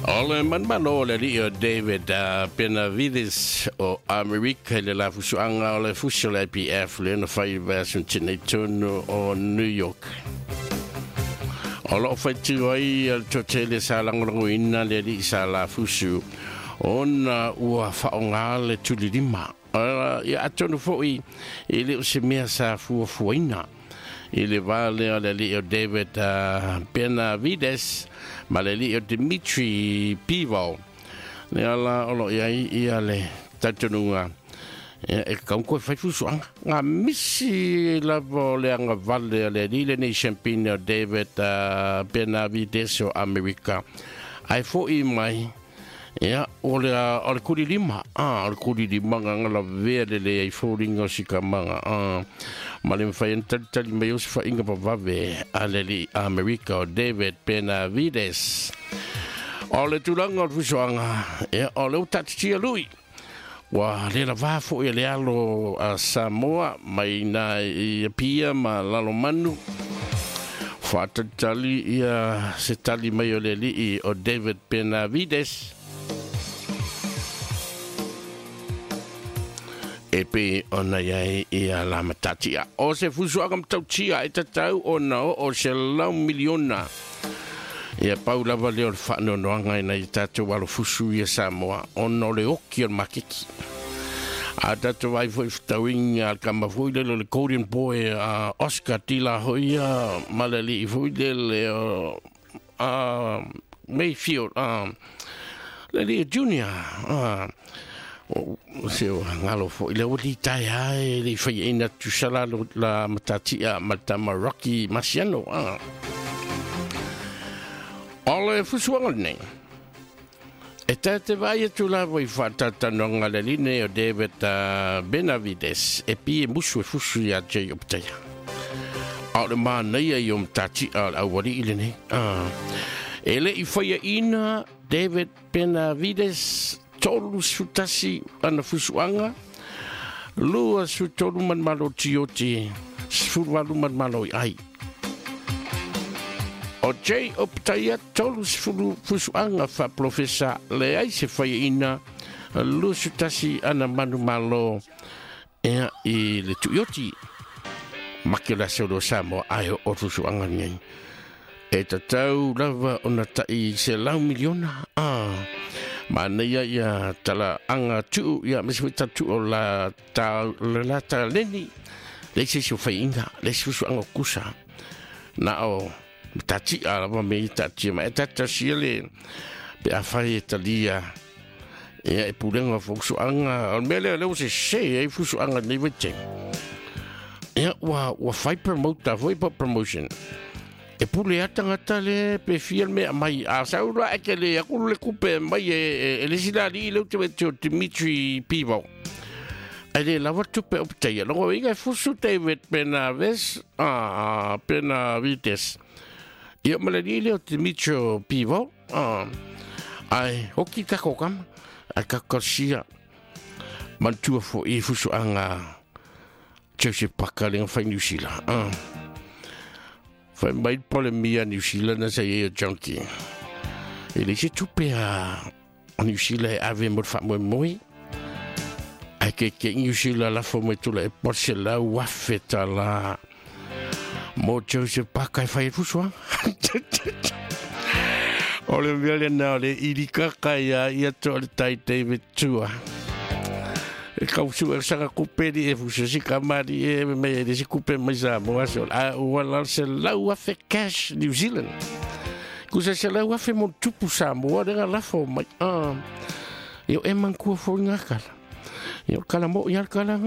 Ole manmano le li o David Benavides o America le la fusuanga o le fuso le IPF le no fai version Chinatown o New York. O lo fai tu ai al totele sa lango ina le li sa la fusu ona ua faonga le tuli lima. Ya atonu foi ele o se mea sa fuafuina. Ele vale le li o David Benavides ma le li o Dimitri Pivo le ala olo ia le tatununga e kaunko fai fusuanga nga misi lavo le anga vale le li le ni champagne David Benavides o America ai fo i mai ya ole kuri lima ole kuri lima nga la verde le ai fo ringo sikamanga ma le fai tali mai us fa inga vave ale li America o David Benavides ole tulanga o fusuanga e ole utatia lui wa le la va fo le alo a Samoa mai na i pia ma lalo manu fa tali ia se tali mai o le li o David Benavides e pe ona ia ia la matatia o se fusuanga mtautia e tatau ona o se lau miliona ia paula vale o whano noanga ina i tātou walo fusu ia Samoa ono le oki al makiki a tātou vai foi whtauinga al kamafui le Korean boy Oscar Tila hoia malali i fui le Mayfield le junior seo ngalo fo ile uli tai ai le fai ina tu sala la matatia matama Rocky Marciano ole fusuanga nei e te vai tu la voi fatta tanonga le linee o David Benavides e pi musu fusu ya je optaya ole ma nei e mtati al awari ile nei ele i fai ina David Benavides tolu sutasi ana fusuanga lua su tolu man malo tioti sfurwalu man malo ai o jay optaya tolu fusuanga fa profesa le ai se fai ina lu sutasi ana manu malo i le tuioti makila sodo samo ai o fusuanga ngai e tatau lava ona tai se lau miliona mana ia tala anga tu ia meswita tu la ta leni le se fai inga le su anga kusa na o tati ala va me tati ma tata siele pe afai talia e pulenga fusu anga mele le se e fusu anga ni vete ia wa fai promote foi promotion e pule atangata le pe filme mai a saura e ke le akulu le kupe mai e le silari le te Dimitri Pivo ale la watu pe optaya lo inga fusu David Benavides Benavides ia malali le Dimitri Pivo ai hoki kakokam a kakosia mantua fo e fusu anga Joseph Pakaling fa New Zealand fai mai polemia New Zealand na sei e junkie ele se tupe a New Zealand ave mo fa moi ai ke New Zealand la fo mo tula e porcela wafeta la mo Joseph Pakai fai fuswa ole vele na le ilika kaya ia to tai David tua e kausu e sanga kuperi e fusu si kamari e me de si kupe mai sa mo aso a wala se lau afe cash New Zealand kusa se lau afe mo tupu sa mo de la fo mai yo e man ku fo ngakala yo kala mo ya kala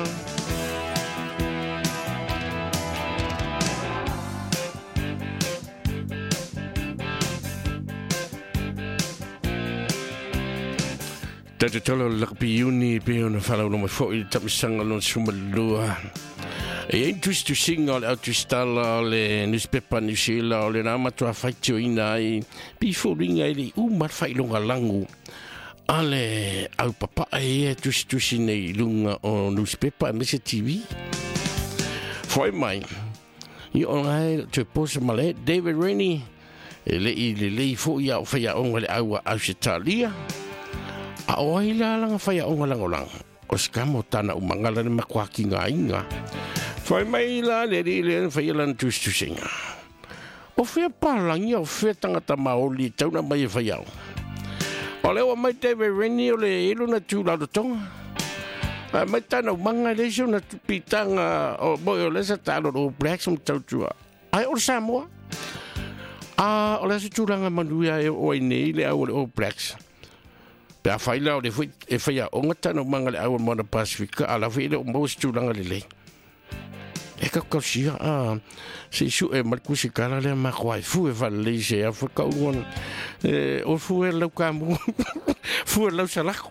Tatu tolo lakpi uni pe ona fala no mo fo i tamisanga no sumalua e twist to sing all out to stalla le newspaper New Zealand le nama to faitio ina i before ringa i mar fai longa langu ale au papa e twist to sing nei lunga o newspaper mese TV foi mai i ona te posa male David Rennie le fo ia o fai o le au Australia a o ila langa fai o lang o skamo tana o mangala ni makwaki nga inga fai mai la le fai lan tu singa o fai palangi o fai tangata maoli tauna mai fai au o le o mai te vereni o le ilu na tu la tonga mai tana o manga le so na pitanga o boi o le sa talo o Blacks mo tautua ai o Samoa o le sa turanga manuia o nei le au o Blacks pe a faila o le foi e faia o ngata no manga le au mo na Pacifica ala foi le o mo turanga le e ka sia se su e mal kusi kala le ma kwai fu e vale se a fa ka un o fu e lo ka mu fu e lo salako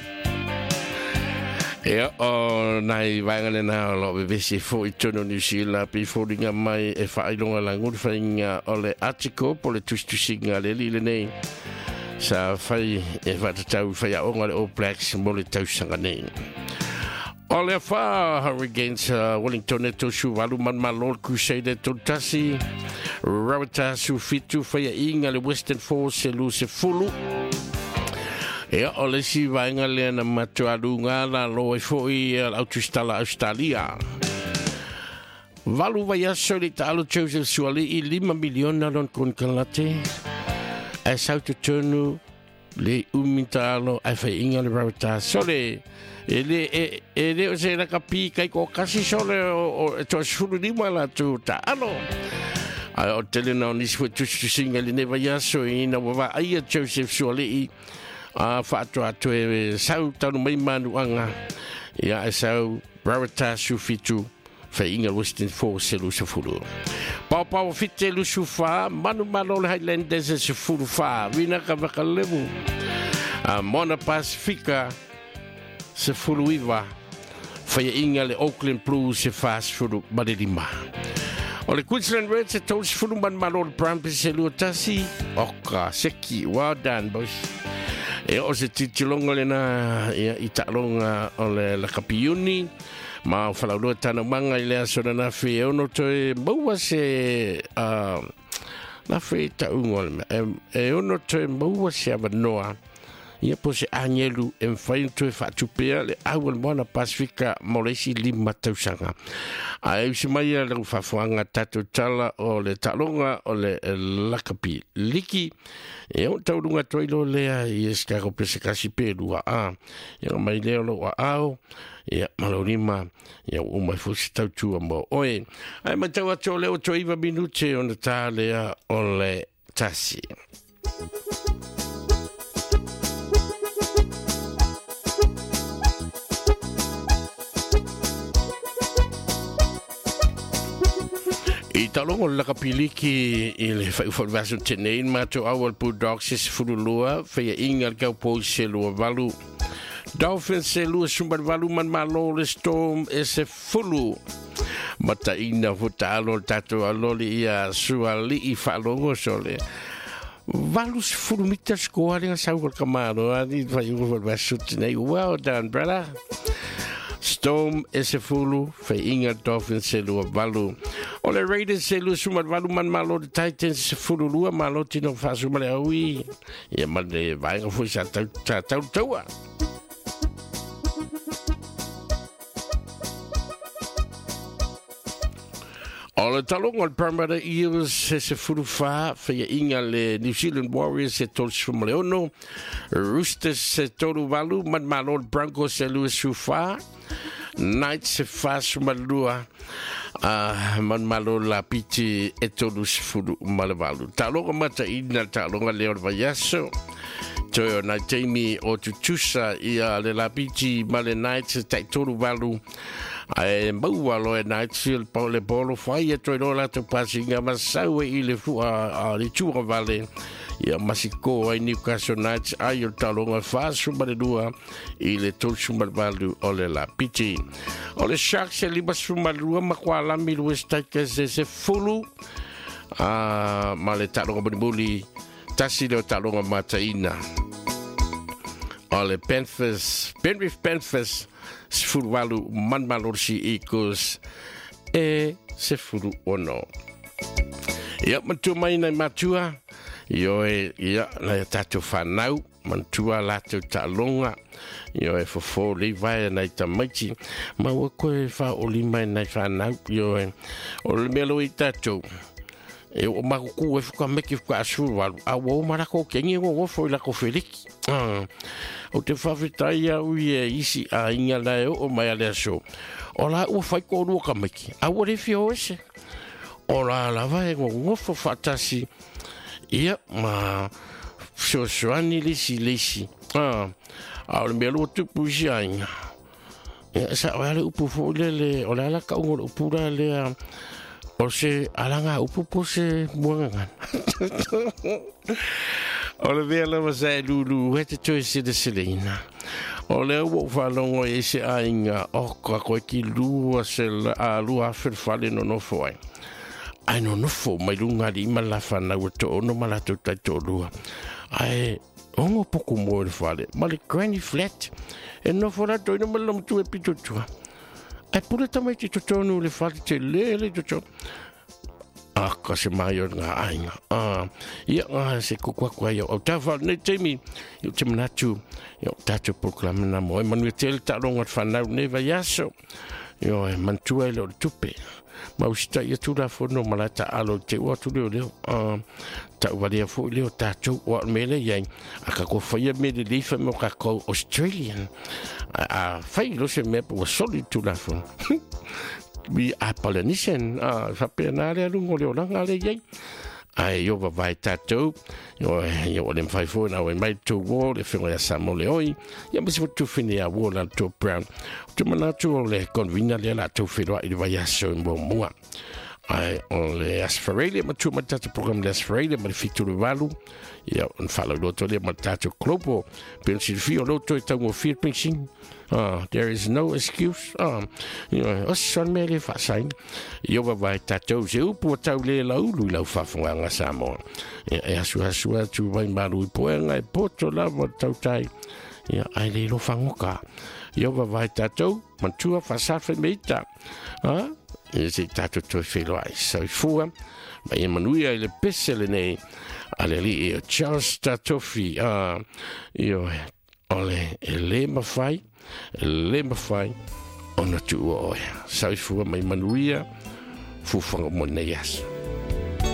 o nai vangale na lo be se fo I tono New Zealand pe fo dinga mai e fa ilonga la ngur fainga o le article po le tu singa le nei sa fai e va tau fai o ngale o Blacks mo le tau sanga nei o le fa Hurricanes Wellington e to su valu man malol Crusader to tasi Rawata su fitu fai inga le Western Force se lu se fulu e o le si vainga le na matualunga la lo e foi Australia valu vai aso le talo Joseph Suali I 5 miliona non con kalate e sautu tonu le umintalo ai fai inga le Rawata sole ele o se la kapi kai ko kasi sole o to sulu di mala tu ta ano ai o tele no ni fu tu singa le neva yaso ina wa ai Joseph Suali fa atu e sau tanu mai manu anga ia e sau Rawata sufitu fa inga Western Force lu se fulu papa o fitte lu sufa manu malol Highlanders se fulu fa vina ka vakalevu Mona Pacifica se fulu iva fa inga le Auckland Blues se fast fulu madilima o le Queensland Reds se tau se fulu man malol Brumbies se lu tasi oka seki well done boys e o se titilonga le na I talonga o le la kapiuni ma falauloa tana manga I le asona na fe ono toe maua se na fe taunga e ono toe maua se avanoa ia po se angelu e mwhai toe whaatupea le au Mona Pacifica Malaysia 5 tausanga a e se mai a lau whafuanga tatu tala o le talonga o le lakapi liki e o taurunga toilo lea I eskaro pese kasi pelua ia mai leo lo a au ia malorima ia umai fusi tautua mo oe ai matau ato leo toiva minute o na tā lea o le tasi I talongo la kapiliki I le whaiwhaiwasu tenein mato awal Bulldogs se furulua whaia inga Cowboys se lua valu Dolphins se lua sumbar valu man malo le Storm e se fulu mata ina huta alo tato aloli ia suali I whalongo sole valu se fulu mita skoa ringa saukal kamaro adi whaiwhaiwasu tenei well done brother Storm e se fulu fe inga Dolphins se lua valu o le Raiders se lua sumar valu man malo de Titans se fulu lua malo tino fasu male aui ia male vainga fui sa tau taua o le talonga le Parramatta Eels se fulu fa fe inga le New Zealand Warriors se tolu sumale ono Roosters se tolu valu man malo le Broncos se lua sufa Knights se fasu malua man malo la piti e tolu sifuru malavalu talonga mata ina talonga leo vayaso toyo na Jamie o tutusa ia le la piti male Knights tai tolu valu ai mau alo e Knights le polo fai e toyo la to pasinga masau I le fu a le tua vale ia masiko ai Newcastle Knights ai o talonga fasu malua I le tolu malvalu o le la piti o le Sharks se libasu malua makwala milu Strikers se fulu ma le talonga buli tasi le talonga mataina o le Penrith Panthers se fulu walu man malorsi Eagles e se fulu ono ia matu mai nei matua Io ia na tatu whanau, mantua lātou ta longa, io fofo li vai nei tamaiti, ma ua koe wha o li mai nei whanau, io o le melo I tātou. O makuku e fuka meki fuka asu walu, a wau marako kengi o wofo I lako whiriki. O te whawhitai au isi a inga lai o mai alea so. O la ua whaiko o rua ka meki, a ua refi o ese. O la lava e ngofo whatasi, ia ma soani lesi. A le mea lua tupu isi a inga. Sa o ale upu fo le, o le ala ka ungo upura le o se alanga upu po se muangan. O le mea lava sa e lulu, hete toi se de selena. O le ua whalongo e se a inga, o ka koe ki lua se a lua awhirwhale no nofo ai. Ai no nofo, mai lunga li ima la whanau to ono malato tai to lua. Ai, ongo poko mo le whale, ma le granny flat, e nofo la to ino malam tu e pito tua. Ai pule tamai te totonu le whale te lele toto. Ka se mai o ngā ainga. Ia ngā se kukua ia. O tāwha, nei teimi, i te manatu, i o tātou proklamena mo. E manu e tele tāronga whanau, nei vai aso. I o e mantua e leo tupe. Mausita ia tūra whono malata alo te ua tu leo. Tau wale a fo leo tātou o mele iai. A ka ko whaia me le leifa mo ka ko Australian. A whai lo se mea po soli tūra whono. Mi a Polynesian, whapea rea rungo leo ranga le iei. Ai, io vai tātou, io o le mwhai fōna o e mai tō wō, le whenga Samo le oi, ia misi watu whine a wō la tō Brown. Tu manatu o le konvina le la tō whenua I le vai aso I mua. Ai, o le Aspharelia, ma tū matata program le Aspharelia, ma le fituru walu, ia on whala loto le matata klopo, pensi le fio loto I tango fir pensing. There is no excuse. O son me le whasain. Io vai tātou se upu o tau le lau whafunga ngā Samoa. E asua tu vai maru I poenga e poto lava tau tai. Ia ai le lo whangoka. Io vai tātou mantua whasafe meita. E se tātou toi whelo ai. Sau fua. Ma e manuia I le pesele nei. Ale li e Charles Tatofi. Io ole e le mawhai. Le mawhai ona tu o oia. Sau fua mai manuia fufanga mo nei aso.